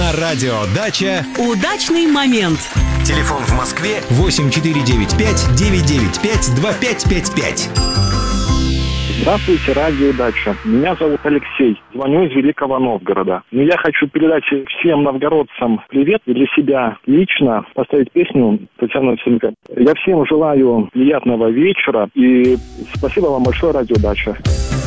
На радио «Дача» удачный момент. Телефон в Москве 8495-995-2555. Здравствуйте, радио «Дача». Меня зовут Алексей. Звоню из Великого Новгорода. Я хочу передать всем новгородцам привет и для себя лично поставить песню Татьяны Овсянниковой. Я всем желаю приятного вечера и спасибо вам большое, радио «Дача».